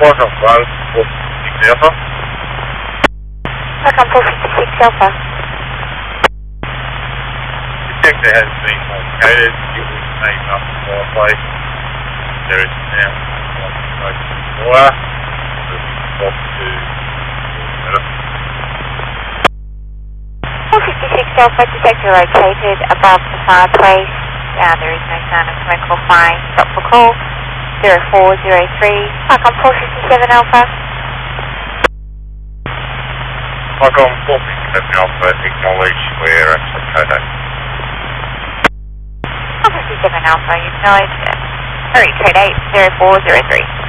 Welcome, 456 Alpha. Welcome, 456 Alpha. Detector has been located. It was named up the fireplace. There is now one smoke fire. So we stop to 456 Alpha, detector located above the fireplace. There is no sign of smoke or fire. Stop for call 0403. Welcome, 457 Alpha. Welcome, 457 Alpha. Acknowledge we're actually code 457 Alpha, you acknowledge. Sorry, code 8 0403.